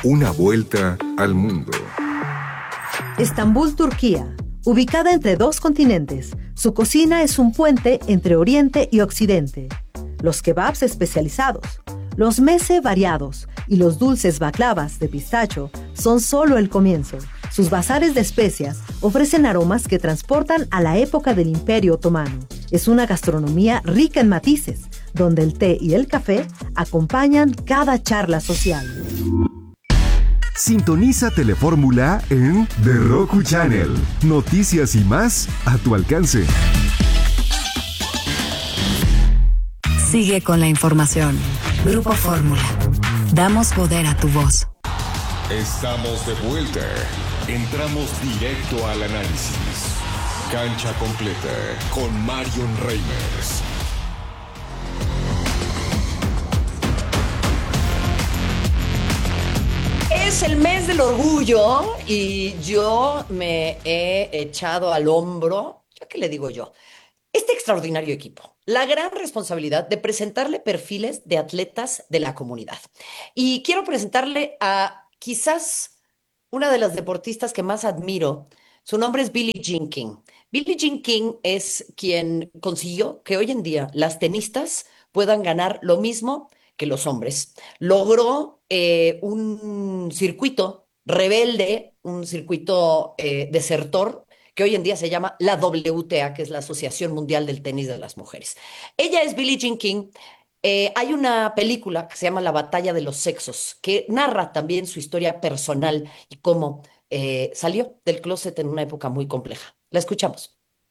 Una vuelta al mundo. Estambul, Turquía. Ubicada entre dos continentes, su cocina es un puente entre Oriente y Occidente. Los kebabs especializados, los meze variados y los dulces baklavas de pistacho son solo el comienzo. Sus bazares de especias ofrecen aromas que transportan a la época del Imperio Otomano. Es una gastronomía rica en matices, donde el té y el café acompañan cada charla social. Sintoniza Telefórmula en The Roku Channel. Noticias y más a tu alcance. Sigue con la información. Grupo Fórmula. Damos poder a tu voz. Estamos de vuelta. Entramos directo al análisis. Cancha completa con Marion Reimers. Es el mes del orgullo y yo me he echado al hombro, ¿ya qué le digo yo? Este extraordinario equipo, la gran responsabilidad de presentarle perfiles de atletas de la comunidad. Y quiero presentarle a quizás una de las deportistas que más admiro. Su nombre es Billie Jean King. Billie Jean King es quien consiguió que hoy en día las tenistas puedan ganar lo mismo que los hombres. Logró un circuito rebelde, un circuito desertor, que hoy en día se llama la WTA, que es la Asociación Mundial del Tenis de las Mujeres. Ella es Billie Jean King. Hay una película que se llama La Batalla de los Sexos, que narra también su historia personal y cómo salió del closet en una época muy compleja. La escuchamos.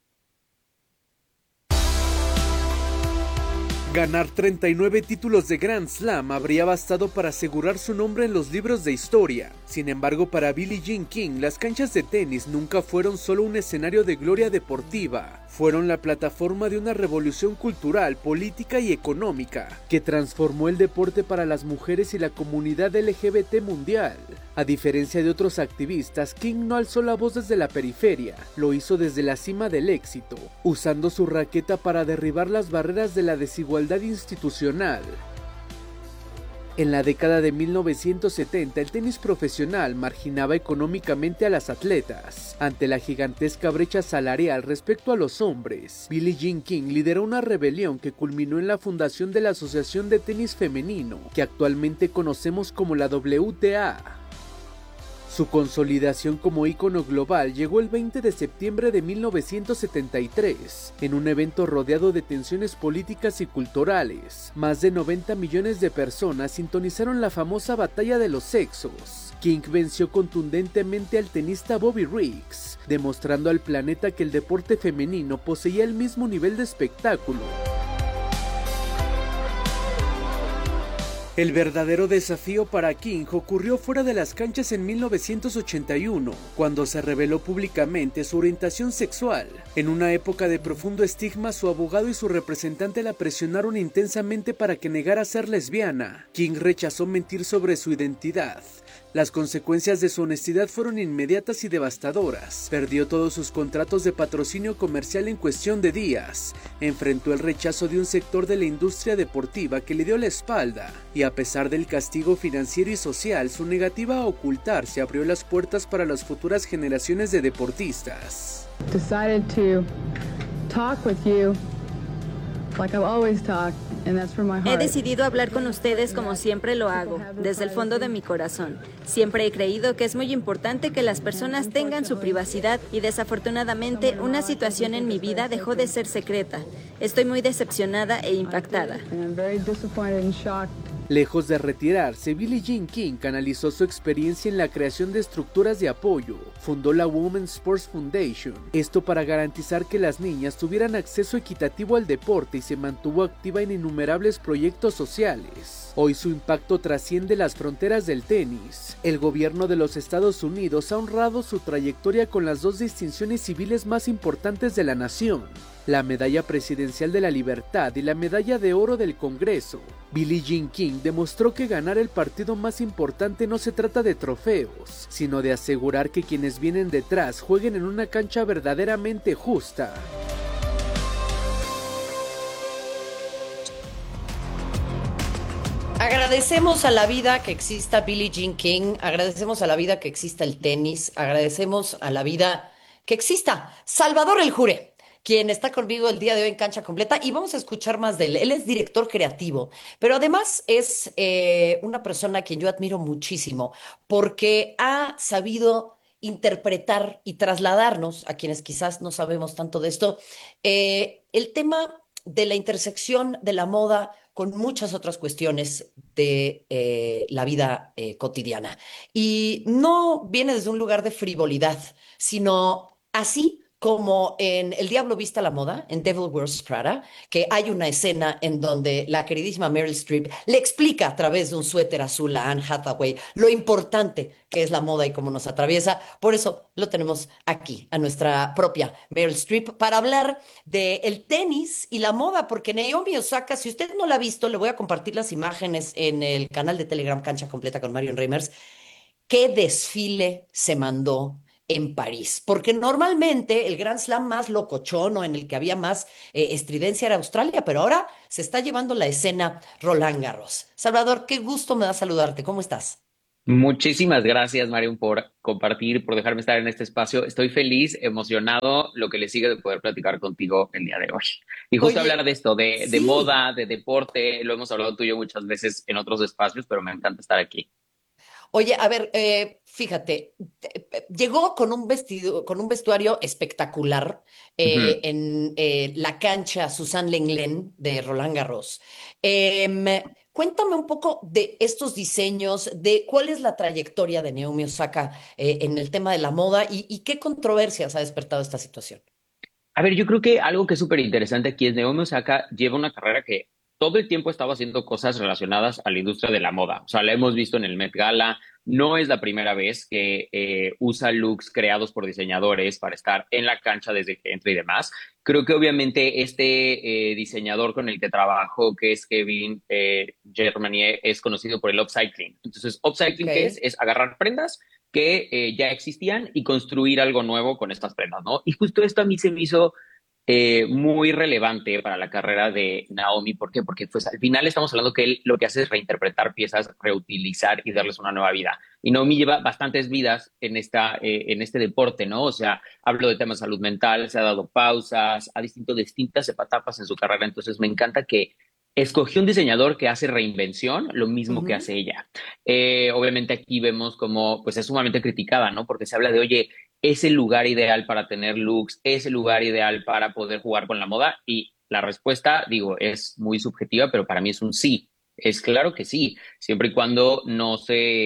Ganar 39 títulos de Grand Slam habría bastado para asegurar su nombre en los libros de historia. Sin embargo, para Billie Jean King, las canchas de tenis nunca fueron solo un escenario de gloria deportiva. Fueron la plataforma de una revolución cultural, política y económica, que transformó el deporte para las mujeres y la comunidad LGBT mundial. A diferencia de otros activistas, King no alzó la voz desde la periferia, lo hizo desde la cima del éxito, usando su raqueta para derribar las barreras de la desigualdad institucional. En la década de 1970, el tenis profesional marginaba económicamente a las atletas. Ante la gigantesca brecha salarial respecto a los hombres, Billie Jean King lideró una rebelión que culminó en la fundación de la Asociación de Tenis Femenino, que actualmente conocemos como la WTA. Su consolidación como ícono global llegó el 20 de septiembre de 1973, en un evento rodeado de tensiones políticas y culturales. Más de 90 millones de personas sintonizaron la famosa batalla de los sexos. King venció contundentemente al tenista Bobby Riggs, demostrando al planeta que el deporte femenino poseía el mismo nivel de espectáculo. El verdadero desafío para King ocurrió fuera de las canchas en 1981, cuando se reveló públicamente su orientación sexual. En una época de profundo estigma, su abogado y su representante la presionaron intensamente para que negara ser lesbiana. King rechazó mentir sobre su identidad. Las consecuencias de su honestidad fueron inmediatas y devastadoras. Perdió todos sus contratos de patrocinio comercial en cuestión de días. Enfrentó el rechazo de un sector de la industria deportiva que le dio la espalda. Y a pesar del castigo financiero y social, su negativa a ocultarse abrió las puertas para las futuras generaciones de deportistas. Decided to talk with you like I've always talked. He decidido hablar con ustedes como siempre lo hago, desde el fondo de mi corazón. Siempre he creído que es muy importante que las personas tengan su privacidad y desafortunadamente una situación en mi vida dejó de ser secreta. Estoy muy decepcionada e impactada. Lejos de retirarse, Billie Jean King canalizó su experiencia en la creación de estructuras de apoyo. Fundó la Women's Sports Foundation, esto para garantizar que las niñas tuvieran acceso equitativo al deporte y se mantuvo activa en innumerables proyectos sociales. Hoy su impacto trasciende las fronteras del tenis. El gobierno de los Estados Unidos ha honrado su trayectoria con las dos distinciones civiles más importantes de la nación: la Medalla Presidencial de la Libertad y la Medalla de Oro del Congreso. Billie Jean King demostró que ganar el partido más importante no se trata de trofeos, sino de asegurar que quienes vienen detrás jueguen en una cancha verdaderamente justa. Agradecemos a la vida que exista Billie Jean King, agradecemos a la vida que exista el tenis, agradecemos a la vida que exista Salvador El Jure, quien está conmigo el día de hoy en Cancha Completa y vamos a escuchar más de él. Él es director creativo, pero además es una persona a quien yo admiro muchísimo porque ha sabido interpretar y trasladarnos, a quienes quizás no sabemos tanto de esto, el tema de la intersección de la moda con muchas otras cuestiones de la vida cotidiana. Y no viene desde un lugar de frivolidad, sino así como en El Diablo Viste a la Moda, en Devil Wears Prada, que hay una escena en donde la queridísima Meryl Streep le explica a través de un suéter azul a Anne Hathaway lo importante que es la moda y cómo nos atraviesa. Por eso lo tenemos aquí, a nuestra propia Meryl Streep, para hablar del tenis y la moda, porque Naomi Osaka, si usted no la ha visto, le voy a compartir las imágenes en el canal de Telegram Cancha Completa con Marion Reimers. ¿Qué desfile se mandó en París? Porque normalmente el Grand Slam más locochón o en el que había más estridencia era Australia, pero ahora se está llevando la escena Roland Garros. Salvador, qué gusto me da saludarte. ¿Cómo estás? Muchísimas gracias, Marion, por compartir, por dejarme estar en este espacio. Estoy feliz, emocionado, lo que le sigue de poder platicar contigo el día de hoy. Y justo Oye, hablar de esto, de sí. moda, de deporte, lo hemos hablado tú y yo muchas veces en otros espacios, pero me encanta estar aquí. Oye, a ver, fíjate, llegó con un vestido, con un vestuario espectacular Ujú. en la cancha Suzanne Lenglen de Roland Garros. Em, Cuéntame un poco de estos diseños, de cuál es la trayectoria de Naomi Osaka en el tema de la moda y qué controversias ha despertado esta situación. A ver, yo creo que algo que es súper interesante aquí es Naomi Osaka lleva una carrera que todo el tiempo estaba haciendo cosas relacionadas a la industria de la moda. O sea, la hemos visto en el Met Gala. No es la primera vez que usa looks creados por diseñadores para estar en la cancha desde que entra y demás. Creo que obviamente este diseñador con el que trabajo, que es Kevin Germanier, es conocido por el upcycling. Entonces, Ok. upcycling, ¿qué es? Es agarrar prendas que ya existían y construir algo nuevo con estas prendas, ¿no? Y justo esto a mí se me hizo muy relevante para la carrera de Naomi. ¿Por qué? Porque pues al final estamos hablando que él lo que hace es reinterpretar piezas, reutilizar y darles una nueva vida. Y Naomi lleva bastantes vidas en este deporte, ¿no? O sea, hablo de temas de salud mental, se ha dado pausas, ha distintas etapas en su carrera. Entonces me encanta que escogió un diseñador que hace reinvención, lo mismo que Ujú. hace ella. Obviamente aquí vemos como pues es sumamente criticada, ¿no? Porque se habla de, oye, es el lugar ideal para tener looks, es el lugar ideal para poder jugar con la moda y la respuesta, digo, es muy subjetiva, pero para mí es un sí. Es claro que sí, siempre y cuando no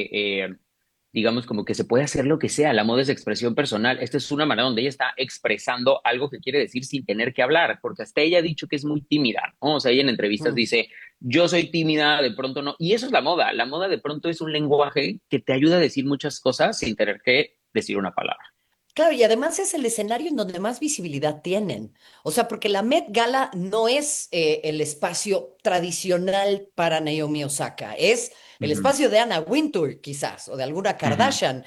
digamos, como que se puede hacer lo que sea. La moda es expresión personal. Esta es una manera donde ella está expresando algo que quiere decir sin tener que hablar, porque hasta ella ha dicho que es muy tímida, ¿no? O sea, ella en entrevistas Mm. dice, yo soy tímida, de pronto no. Y eso es la moda. La moda de pronto es un lenguaje que te ayuda a decir muchas cosas sin tener que decir una palabra. Claro, y además es el escenario en donde más visibilidad tienen. O sea, porque la Met Gala no es el espacio tradicional para Naomi Osaka, es el Ujú, espacio de Anna Wintour, quizás, o de alguna ujú. Kardashian.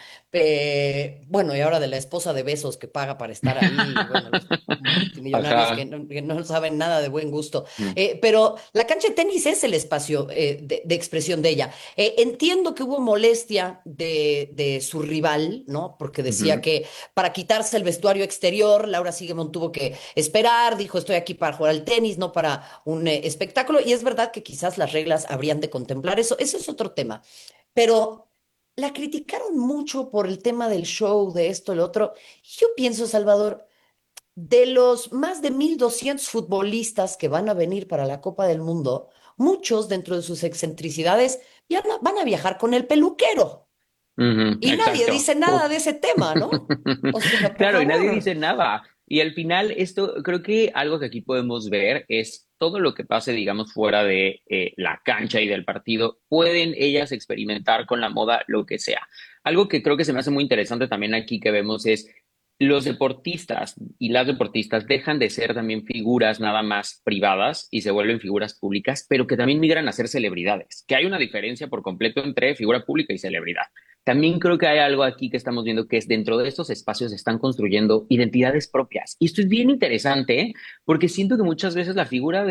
Bueno, y ahora de la esposa de Besos que paga para estar ahí, y bueno, los multimillonarios Ajá. que no saben nada de buen gusto. Mm, Pero la cancha de tenis es el espacio de expresión de ella. Entiendo que hubo molestia de su rival, ¿no? Porque decía ujú. que para quitarse el vestuario exterior. Laura Siegemund tuvo que esperar, dijo, estoy aquí para jugar al tenis, no para un espectáculo. Y es verdad que quizás las reglas habrían de contemplar eso. Eso es otro tema. Pero la criticaron mucho por el tema del show, de esto, el otro. Y yo pienso, Salvador, de los más de 1.200 futbolistas que van a venir para la Copa del Mundo, muchos dentro de sus excentricidades van a viajar con el peluquero. Ujú, Y nadie exacto. dice nada de ese tema, ¿no? O sea, por Claro, y nadie favor. dice nada. Y al final, esto, creo que algo que aquí podemos ver es todo lo que pase, digamos, fuera de la cancha y del partido. Pueden ellas experimentar con la moda lo que sea. Algo que creo que se me hace muy interesante también aquí que vemos es los deportistas y las deportistas dejan de ser también figuras nada más privadas y se vuelven figuras públicas, pero que también migran a ser celebridades, que hay una diferencia por completo entre figura pública y celebridad. También creo que hay algo aquí que estamos viendo que es dentro de estos espacios se están construyendo identidades propias. Y esto es bien interesante, ¿eh? Porque siento que muchas veces la figura de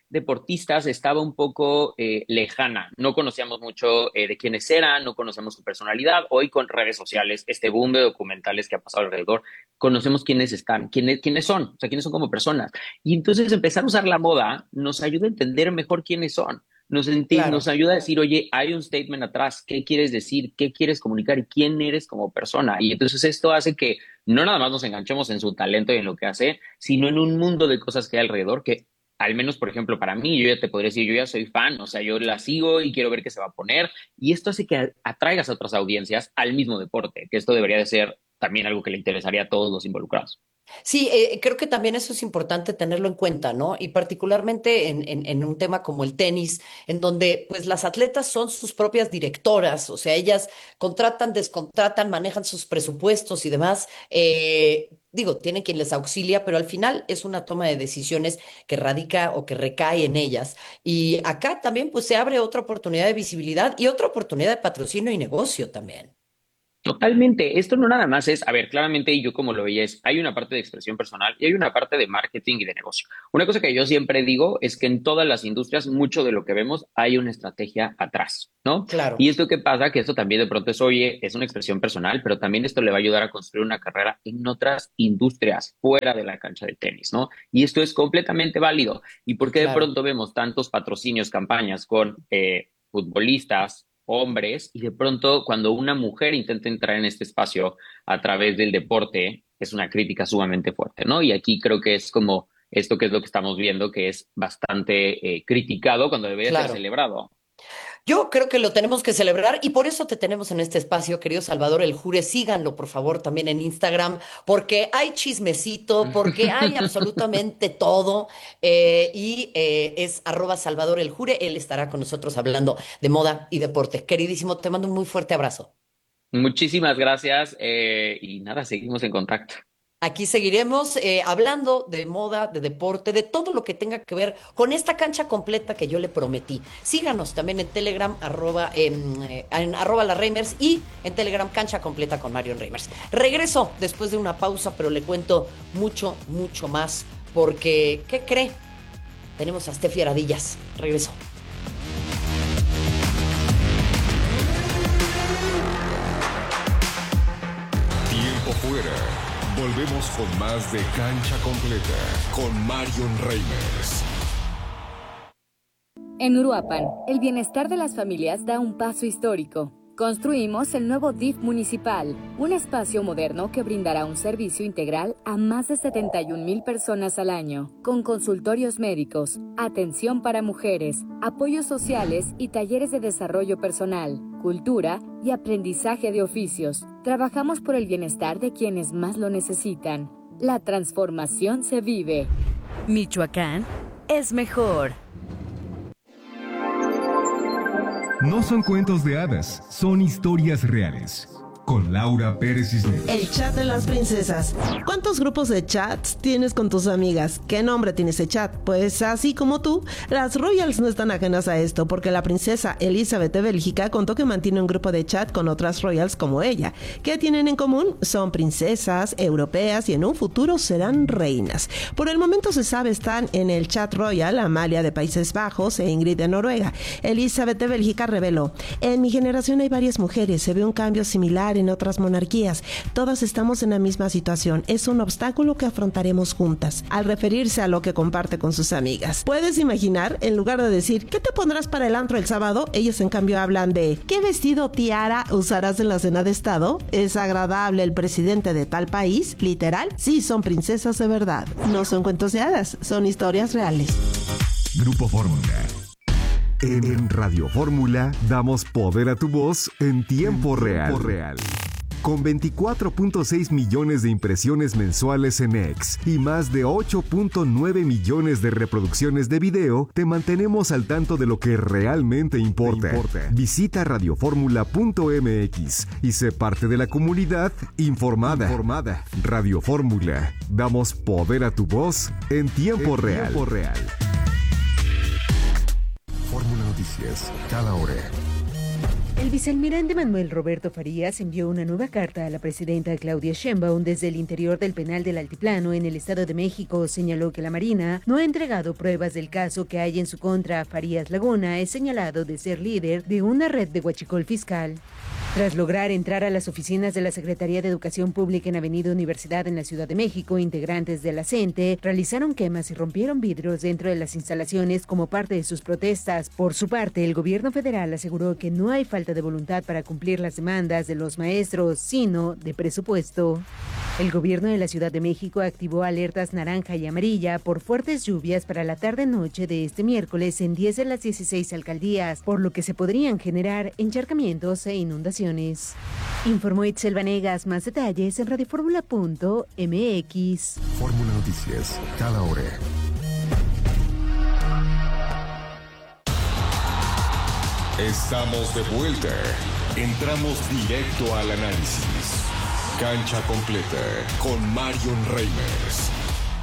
deportistas estaba un poco lejana. No conocíamos mucho de quiénes eran, no conocíamos su personalidad. Hoy con redes sociales, este boom de documentales que ha pasado alrededor, conocemos quiénes están, quiénes son, o sea, quiénes son como personas. Y entonces empezar a usar la moda nos ayuda a entender mejor quiénes son. Nos ayuda a decir, oye, hay un statement atrás, ¿qué quieres decir? ¿Qué quieres comunicar? ¿Y quién eres como persona? Y entonces esto hace que no nada más nos enganchemos en su talento y en lo que hace, sino en un mundo de cosas que hay alrededor que, al menos, por ejemplo, para mí, yo ya te podría decir, yo ya soy fan, o sea, yo la sigo y quiero ver qué se va a poner. Y esto hace que atraigas a otras audiencias al mismo deporte, que esto debería de ser también algo que le interesaría a todos los involucrados. Sí, creo que también eso es importante tenerlo en cuenta, ¿no? Y particularmente en un tema como el tenis, en donde pues las atletas son sus propias directoras, o sea, ellas contratan, descontratan, manejan sus presupuestos y demás. Digo, tienen quien les auxilia, pero al final es una toma de decisiones que radica o que recae en ellas. Y acá también pues se abre otra oportunidad de visibilidad y otra oportunidad de patrocinio y negocio también. Totalmente. Esto no nada más es, a ver, claramente, y yo como lo veía, hay una parte de expresión personal y hay una parte de marketing y de negocio. Una cosa que yo siempre digo es que en todas las industrias, mucho de lo que vemos, hay una estrategia atrás, ¿no? Claro. Y esto que pasa, que esto también de pronto es, oye, es una expresión personal, pero también esto le va a ayudar a construir una carrera en otras industrias fuera de la cancha de tenis, ¿no? Y esto es completamente válido. ¿Y por qué de pronto vemos tantos patrocinios, campañas con futbolistas, hombres, y de pronto cuando una mujer intenta entrar en este espacio a través del deporte, es una crítica sumamente fuerte, ¿no? Y aquí creo que es como esto que es lo que estamos viendo, que es bastante criticado cuando debería ser celebrado. Yo creo que lo tenemos que celebrar y por eso te tenemos en este espacio, querido Salvador El Jure. Síganlo, por favor, también en Instagram, porque hay chismecito, porque hay absolutamente todo. Es @Salvador El Jure. Él estará con nosotros hablando de moda y deporte. Queridísimo, te mando un muy fuerte abrazo. Muchísimas gracias y nada, seguimos en contacto. Aquí seguiremos hablando de moda, de deporte, de todo lo que tenga que ver con esta cancha completa que yo le prometí. Síganos también en Telegram, en @LaReimers y en Telegram Cancha Completa con Marion Reimers. Regreso después de una pausa, pero le cuento mucho, mucho más porque, ¿qué cree? Tenemos a Steffi Aradillas. Regreso. Tiempo fuera. Volvemos con más de Cancha Completa con Marion Reimers. En Uruapan, el bienestar de las familias da un paso histórico. Construimos el nuevo DIF municipal, un espacio moderno que brindará un servicio integral a más de 71,000 personas al año, con consultorios médicos, atención para mujeres, apoyos sociales y talleres de desarrollo personal, cultura y aprendizaje de oficios. Trabajamos por el bienestar de quienes más lo necesitan. La transformación se vive. Michoacán es mejor. No son cuentos de hadas, son historias reales. Con Laura Pérez Cisneros. El chat de las princesas. ¿Cuántos grupos de chats tienes con tus amigas? ¿Qué nombre tiene ese chat? Pues así como tú, las Royals no están ajenas a esto, porque la princesa Elizabeth de Bélgica contó que mantiene un grupo de chat con otras Royals como ella. ¿Qué tienen en común? Son princesas europeas y en un futuro serán reinas. Por el momento se sabe están en el chat Royal Amalia de Países Bajos e Ingrid de Noruega. Elizabeth de Bélgica reveló: en mi generación hay varias mujeres, se ve un cambio similar en otras monarquías. Todas estamos en la misma situación. Es un obstáculo que afrontaremos juntas. Al referirse a lo que comparte con sus amigas. ¿Puedes imaginar? En lugar de decir, ¿qué te pondrás para el antro el sábado? Ellos en cambio hablan de, ¿qué vestido tiara usarás en la cena de estado? ¿Es agradable el presidente de tal país? ¿Literal? Sí, son princesas de verdad. No son cuentos de hadas, son historias reales. Grupo Fórmula. En Radio Fórmula damos poder a tu voz en tiempo real. Con 24.6 millones de impresiones mensuales en X y más de 8.9 millones de reproducciones de video, te mantenemos al tanto de lo que realmente importa. Visita radioformula.mx y sé parte de la comunidad informada. Radio Fórmula. Damos poder a tu voz en tiempo real. Fórmula Noticias, cada hora. El vicealmirante Manuel Roberto Farías envió una nueva carta a la presidenta Claudia Sheinbaum desde el interior del penal del Altiplano en el Estado de México. Señaló que la Marina no ha entregado pruebas del caso que hay en su contra. Farías Laguna es señalado de ser líder de una red de huachicol fiscal. Tras lograr entrar a las oficinas de la Secretaría de Educación Pública en Avenida Universidad en la Ciudad de México, integrantes de la CENTE realizaron quemas y rompieron vidrios dentro de las instalaciones como parte de sus protestas. Por su parte, el gobierno federal aseguró que no hay falta de voluntad para cumplir las demandas de los maestros, sino de presupuesto. El gobierno de la Ciudad de México activó alertas naranja y amarilla por fuertes lluvias para la tarde-noche de este miércoles en 10 de las 16 alcaldías, por lo que se podrían generar encharcamientos e inundaciones. Informó Itzel Vanegas. Más detalles en radioformula.mx. Fórmula Noticias, cada hora. Estamos de vuelta. Entramos directo al análisis. Cancha completa con Marion Reimers.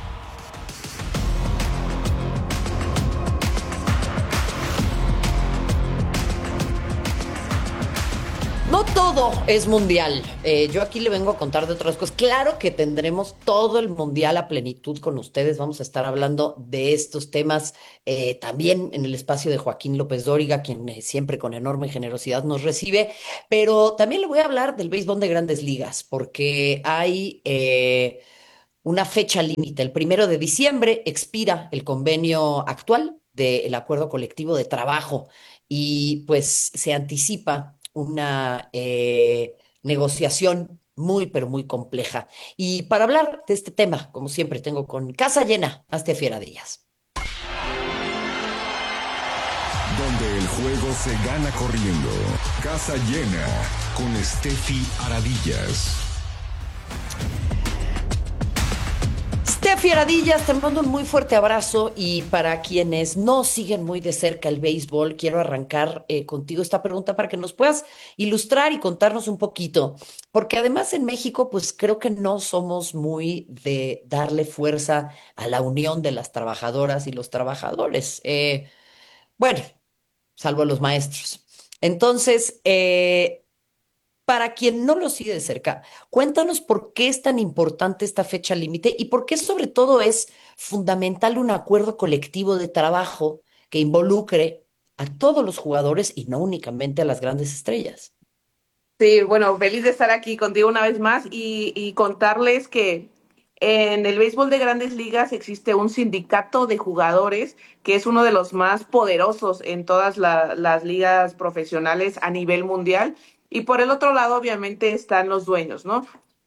No todo es mundial. Yo aquí le vengo a contar de otras cosas. Claro que tendremos todo el mundial a plenitud con ustedes. Vamos a estar hablando de estos temas también en el espacio de Joaquín López Dóriga, quien siempre con enorme generosidad nos recibe. Pero también le voy a hablar del béisbol de Grandes Ligas, porque hay una fecha límite. El 1 de diciembre expira el convenio actual del acuerdo colectivo de trabajo y pues se anticipa una negociación muy, pero muy compleja. Y para hablar de este tema, como siempre, tengo con casa llena a Steffi Aradillas. Donde el juego se gana corriendo. Casa llena con Steffi Aradillas. Steffi Aradillas, te mando un muy fuerte abrazo y para quienes no siguen muy de cerca el béisbol, quiero arrancar contigo esta pregunta para que nos puedas ilustrar y contarnos un poquito, porque además en México pues creo que no somos muy de darle fuerza a la unión de las trabajadoras y los trabajadores. Bueno, salvo los maestros. Entonces, para quien no lo sigue de cerca, cuéntanos por qué es tan importante esta fecha límite y por qué sobre todo es fundamental un acuerdo colectivo de trabajo que involucre a todos los jugadores y no únicamente a las grandes estrellas. Sí, bueno, feliz de estar aquí contigo una vez más y contarles que en el béisbol de Grandes Ligas existe un sindicato de jugadores que es uno de los más poderosos en todas las ligas profesionales a nivel mundial. Y por el otro lado, obviamente, están los dueños, ¿no?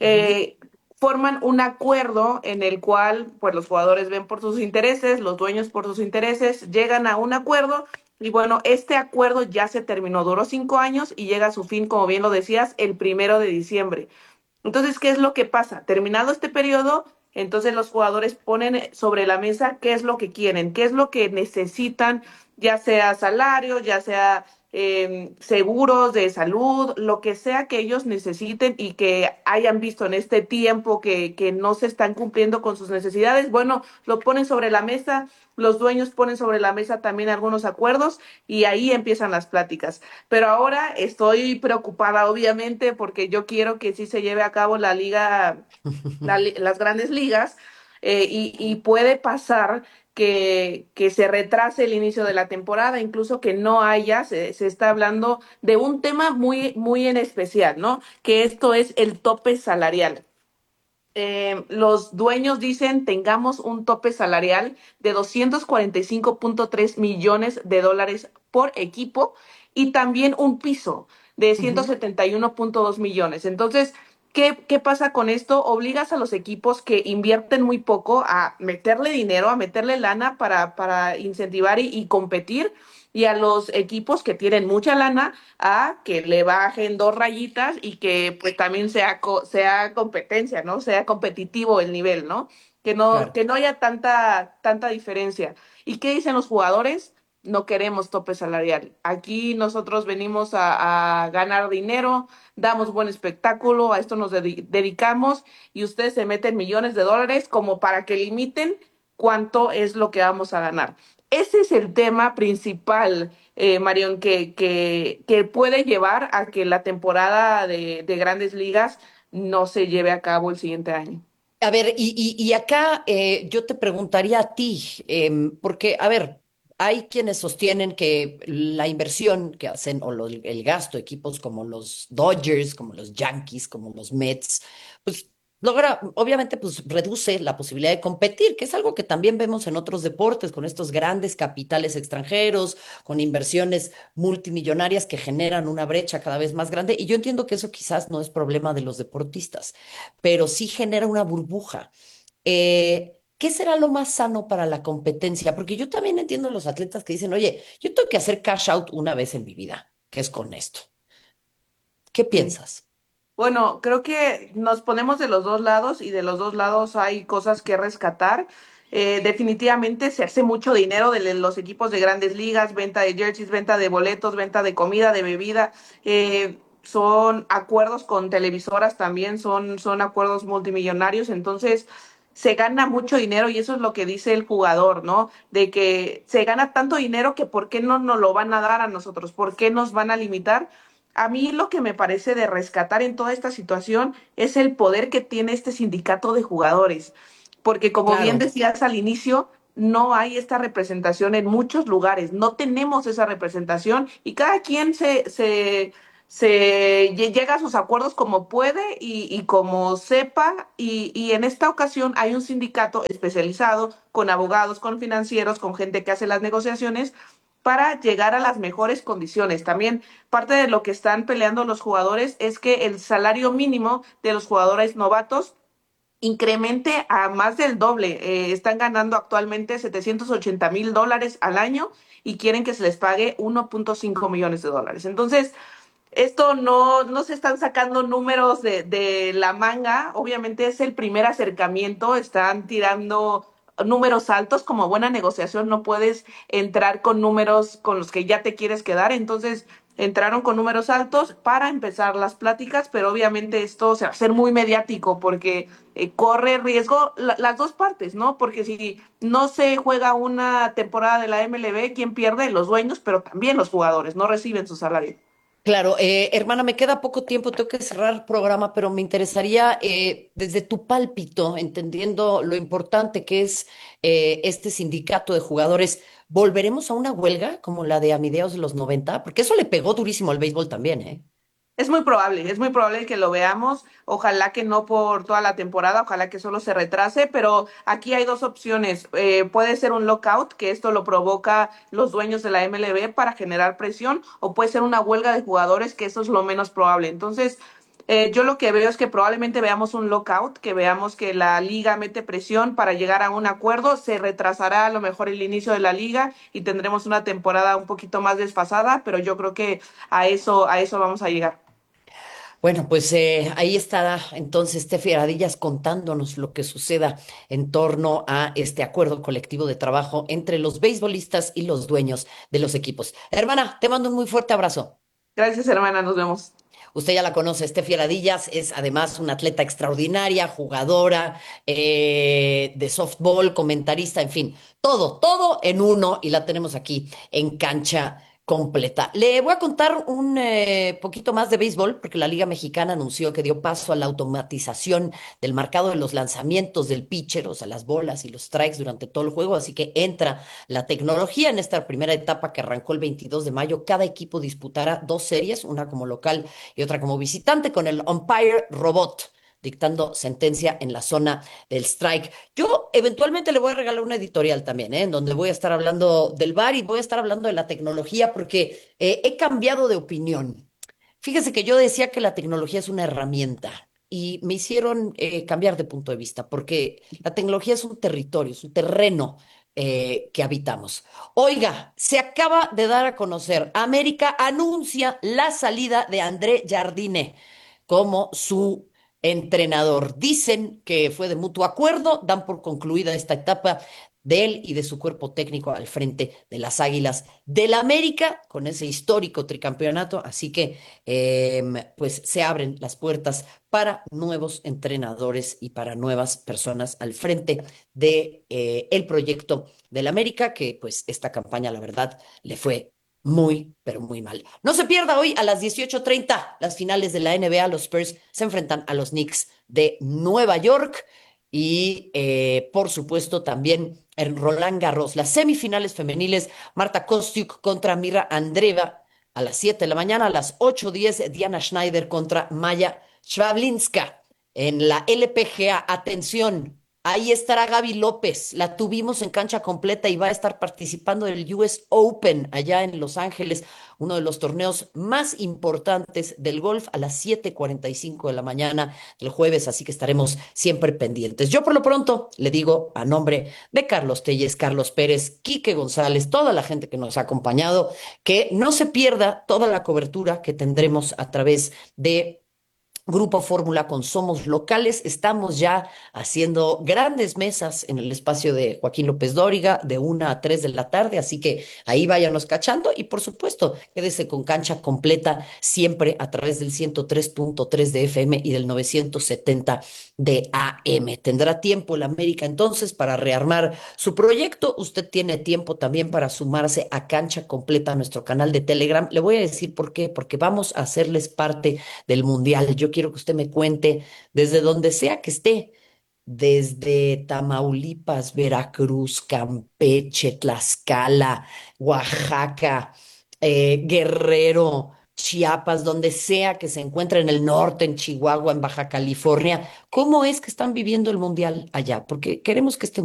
Forman un acuerdo en el cual, pues, los jugadores ven por sus intereses, los dueños por sus intereses, llegan a un acuerdo. Y bueno, este acuerdo ya se terminó, duró 5 años y llega a su fin, como bien lo decías, el 1 de diciembre. Entonces, ¿qué es lo que pasa? Terminado este periodo, entonces los jugadores ponen sobre la mesa qué es lo que quieren, qué es lo que necesitan, ya sea salario, ya sea seguros de salud, lo que sea que ellos necesiten y que hayan visto en este tiempo que no se están cumpliendo con sus necesidades. Bueno, lo ponen sobre la mesa, los dueños ponen sobre la mesa también algunos acuerdos y ahí empiezan las pláticas. Pero ahora estoy preocupada, obviamente, porque yo quiero que sí se lleve a cabo la liga, las grandes ligas, y puede pasar que se retrase el inicio de la temporada, incluso que no haya, se está hablando de un tema muy, muy en especial, ¿no? Que esto es el tope salarial. Los dueños dicen tengamos un tope salarial de 245.3 millones de dólares por equipo y también un piso de 171.2 millones. Entonces, ¿qué pasa con esto? Obligas a los equipos que invierten muy poco a meterle dinero, a meterle lana para incentivar y competir, y a los equipos que tienen mucha lana a que le bajen 2 rayitas y que pues también sea competencia, ¿no? Sea competitivo el nivel, ¿no? Claro. Que no haya tanta diferencia. ¿Y qué dicen los jugadores? No queremos tope salarial. Aquí nosotros venimos a ganar dinero, damos buen espectáculo, a esto nos dedicamos y ustedes se meten millones de dólares como para que limiten cuánto es lo que vamos a ganar. ese es el tema principal, Marión, que puede llevar a que la temporada de Grandes Ligas no se lleve a cabo el siguiente año. A ver, y acá yo te preguntaría a ti, porque, a ver, hay quienes sostienen que la inversión que hacen o el gasto, equipos como los Dodgers, como los Yankees, como los Mets, pues logra, obviamente, pues reduce la posibilidad de competir, que es algo que también vemos en otros deportes, con estos grandes capitales extranjeros, con inversiones multimillonarias que generan una brecha cada vez más grande. Y yo entiendo que eso quizás no es problema de los deportistas, pero sí genera una burbuja. ¿Qué será lo más sano para la competencia? Porque yo también entiendo a los atletas que dicen, oye, yo tengo que hacer cash out una vez en mi vida, que es con esto. ¿Qué Sí. piensas? Bueno, creo que nos ponemos de los dos lados y de los dos lados hay cosas que rescatar. Definitivamente se hace mucho dinero de los equipos de grandes ligas, venta de jerseys, venta de boletos, venta de comida, de bebida. Son acuerdos con televisoras también, son acuerdos multimillonarios. Entonces se gana mucho dinero y eso es lo que dice el jugador, ¿no? De que se gana tanto dinero que ¿por qué no nos lo van a dar a nosotros? ¿Por qué nos van a limitar? A mí lo que me parece de rescatar en toda esta situación es el poder que tiene este sindicato de jugadores, porque como bien Claro. decías al inicio, no hay esta representación en muchos lugares, no tenemos esa representación y cada quien llega a sus acuerdos como puede y como sepa y en esta ocasión hay un sindicato especializado con abogados, con financieros, con gente que hace las negociaciones para llegar a las mejores condiciones. También parte de lo que están peleando los jugadores es que el salario mínimo de los jugadores novatos incremente a más del doble. Están ganando actualmente $780,000 al año y quieren que se les pague 1.5 millones de dólares. Entonces, esto no se están sacando números de la manga, obviamente es el primer acercamiento, están tirando números altos, como buena negociación no puedes entrar con números con los que ya te quieres quedar, entonces entraron con números altos para empezar las pláticas, pero obviamente esto se va a hacer muy mediático porque corre riesgo las dos partes, ¿no? Porque si no se juega una temporada de la MLB, ¿quién pierde? Los dueños, pero también los jugadores, no reciben su salario. Claro, hermana, me queda poco tiempo, tengo que cerrar el programa, pero me interesaría desde tu pálpito, entendiendo lo importante que es este sindicato de jugadores, ¿volveremos a una huelga como la de a mediados de los 90? Porque eso le pegó durísimo al béisbol también, ¿eh? Es muy probable que lo veamos. Ojalá que no por toda la temporada, ojalá que solo se retrase, pero aquí hay dos opciones. Puede ser un lockout, que esto lo provoca los dueños de la MLB para generar presión, o puede ser una huelga de jugadores, que eso es lo menos probable. Entonces, yo lo que veo es que probablemente veamos un lockout, que veamos que la liga mete presión para llegar a un acuerdo, se retrasará a lo mejor el inicio de la liga y tendremos una temporada un poquito más desfasada, pero yo creo que a eso vamos a llegar. Bueno, pues ahí estará entonces Tefi Aradillas contándonos lo que suceda en torno a este acuerdo colectivo de trabajo entre los beisbolistas y los dueños de los equipos. Hermana, te mando un muy fuerte abrazo. Gracias, hermana, nos vemos. Usted ya la conoce, Steffi Aradillas es además una atleta extraordinaria, jugadora de softball, comentarista, en fin, todo en uno y la tenemos aquí en cancha completa. Le voy a contar un poquito más de béisbol porque la Liga Mexicana anunció que dio paso a la automatización del marcado de los lanzamientos del pitcher, o sea, las bolas y los strikes durante todo el juego, así que entra la tecnología en esta primera etapa que arrancó el 22 de mayo. Cada equipo disputará dos series, una como local y otra como visitante, con el umpire robot dictando sentencia en la zona del strike. Yo eventualmente le voy a regalar una editorial también, en donde voy a estar hablando del VAR y voy a estar hablando de la tecnología porque he cambiado de opinión. Fíjese que yo decía que la tecnología es una herramienta y me hicieron cambiar de punto de vista porque la tecnología es un territorio, es un terreno que habitamos. Oiga, se acaba de dar a conocer, América anuncia la salida de André Jardine como su entrenador. Dicen que fue de mutuo acuerdo, dan por concluida esta etapa de él y de su cuerpo técnico al frente de las Águilas del América con ese histórico tricampeonato. Así que pues se abren las puertas para nuevos entrenadores y para nuevas personas al frente de el proyecto del América, que pues esta campaña, la verdad, le fue muy, pero muy mal. No se pierda hoy a las 18:30 las finales de la NBA. Los Spurs se enfrentan a los Knicks de Nueva York. Y por supuesto también en Roland Garros, las semifinales femeniles, Marta Kostyuk contra Mira Andreeva a las 7 de la mañana, a las 8:10 Diana Schneider contra Maya Svablinska. En la LPGA, atención, ahí estará Gaby López, la tuvimos en cancha completa y va a estar participando del US Open allá en Los Ángeles, uno de los torneos más importantes del golf a las 7:45 de la mañana el jueves, así que estaremos siempre pendientes. Yo por lo pronto le digo a nombre de Carlos Telles, Carlos Pérez, Quique González, toda la gente que nos ha acompañado, que no se pierda toda la cobertura que tendremos a través de Grupo Fórmula con Somos Locales. Estamos ya haciendo grandes mesas en el espacio de Joaquín López Dóriga de 1 a 3 de la tarde, así que ahí váyanos cachando y por supuesto quédese con cancha completa siempre a través del 103.3 de FM y del 970 de AM. Tendrá tiempo el América entonces para rearmar su proyecto. Usted tiene tiempo también para sumarse a cancha completa a nuestro canal de Telegram. Le voy a decir por qué, porque vamos a hacerles parte del Mundial. Yo quiero que usted me cuente desde donde sea que esté, desde Tamaulipas, Veracruz, Campeche, Tlaxcala, Oaxaca, Guerrero, Chiapas, donde sea que se encuentre en el norte, en Chihuahua, en Baja California, ¿cómo es que están viviendo el Mundial allá? Porque queremos que este